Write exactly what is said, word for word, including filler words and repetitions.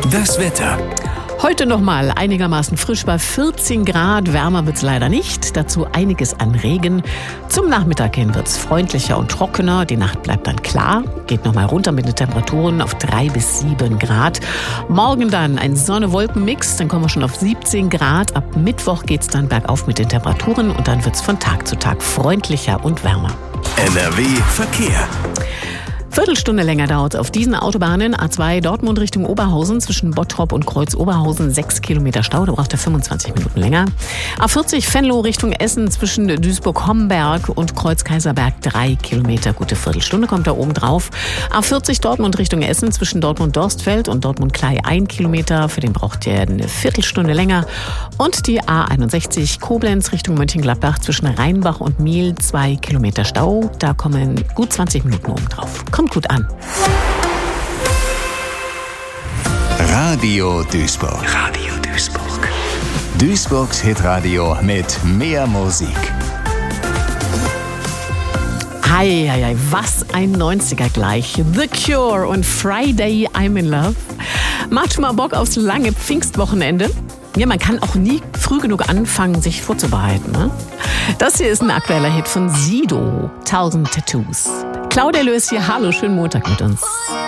Das Wetter. Heute nochmal einigermaßen frisch bei vierzehn Grad, wärmer wird's leider nicht. Dazu einiges an Regen. Zum Nachmittag hin wird's freundlicher und trockener. Die Nacht bleibt dann klar, geht nochmal runter mit den Temperaturen auf drei bis sieben Grad. Morgen dann ein Sonne-Wolken-Mix, dann kommen wir schon auf siebzehn Grad. Ab Mittwoch geht's dann bergauf mit den Temperaturen und dann wird's von Tag zu Tag freundlicher und wärmer. N R W Verkehr. Viertelstunde länger dauert es auf diesen Autobahnen. A zwei Dortmund Richtung Oberhausen zwischen Bottrop und Kreuz Oberhausen sechs Kilometer Stau, da braucht er fünfundzwanzig Minuten länger. A vierzig Venlo Richtung Essen zwischen Duisburg-Homberg und Kreuz Kaiserberg drei Kilometer, gute Viertelstunde kommt da oben drauf. A vierzig Dortmund Richtung Essen zwischen Dortmund-Dorstfeld und Dortmund-Klei ein Kilometer, für den braucht ihr eine Viertelstunde länger. Und die A einundsechzig Koblenz Richtung Mönchengladbach zwischen Rheinbach und Miel zwei Kilometer Stau, da kommen gut zwanzig Minuten oben drauf. Kommt gut an. Radio Duisburg. Radio Duisburg. Duisburgs Hitradio mit mehr Musik. Hei, hei, hei, was ein neunziger gleich. The Cure und Friday I'm in Love. Macht schon mal Bock aufs lange Pfingstwochenende? Ja, man kann auch nie früh genug anfangen, sich vorzubereiten. Ne? Das hier ist ein aktueller Hit von Sido, Tausend Tattoos. Claudia Löß hier, hallo, schönen Montag mit uns.